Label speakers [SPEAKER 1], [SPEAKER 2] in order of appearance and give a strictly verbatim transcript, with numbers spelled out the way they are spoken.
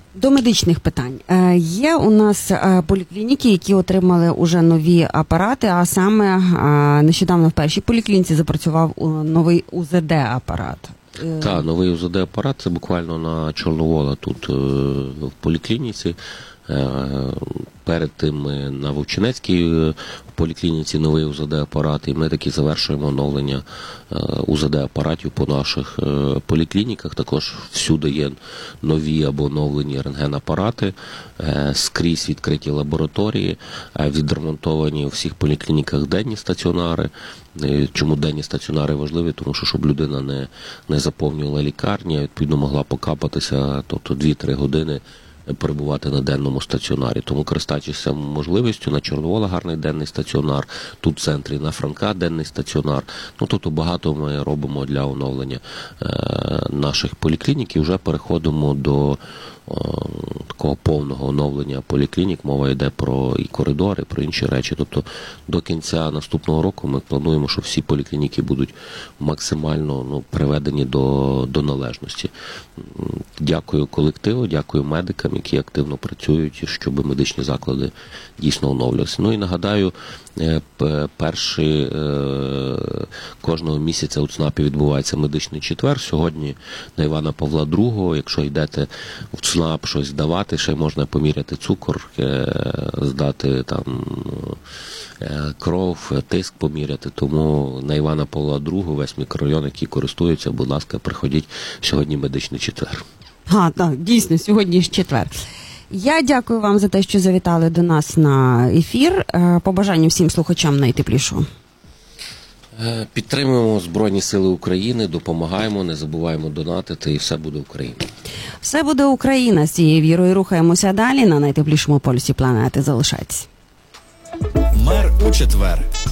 [SPEAKER 1] До медичних питань. Є у нас поліклініки, які отримали уже нові апарати, а саме нещодавно в першій поліклініці запрацював новий У З Д-апарат.
[SPEAKER 2] Так, новий У З Д-апарат, це буквально на Чорновола тут в поліклініці. Перед тим ми на Вовчинецькій поліклініці новий У З Д-апарат, і ми таки завершуємо оновлення У З Д-апаратів по наших поліклініках. Також всюди є нові або оновлені рентген-апарати, скрізь відкриті лабораторії, відремонтовані у всіх поліклініках денні стаціонари. Чому денні стаціонари важливі? Тому що, щоб людина не, не заповнювала лікарні, відповідно могла покапатися, тобто дві-три години перебувати на денному стаціонарі. Тому користуючись можливістю, на Чорновола гарний денний стаціонар, тут в центрі на Франка денний стаціонар. Ну, тобто багато ми робимо для оновлення е, наших поліклінік і вже переходимо до е, такого повного оновлення поліклінік. Мова йде про і коридори, про інші речі. Тобто до кінця наступного року ми плануємо, що всі поліклініки будуть максимально ну, приведені до, до належності. Дякую колективу, дякую медикам, які активно працюють, щоб медичні заклади дійсно оновлювалися. Ну і нагадаю, перший кожного місяця у ЦНАПі відбувається медичний четвер. Сьогодні на Івана Павла другого, якщо йдете в ЦНАП щось здавати, ще можна поміряти цукор, здати там кров, тиск поміряти. Тому на Івана Павла другого весь мікрорайон, який користується, будь ласка, приходіть, сьогодні медичний четвер.
[SPEAKER 1] А, так, дійсно, сьогодні ж четвер. Я дякую вам за те, що завітали до нас на ефір. Побажання всім слухачам найтеплішого.
[SPEAKER 2] Підтримуємо Збройні Сили України, допомагаємо, не забуваємо донатити, і все буде Україна.
[SPEAKER 1] Все буде Україна. З цією вірою рухаємося далі. На найтеплішому полюсі планети залишайтесь.
[SPEAKER 3] Мер у четвер.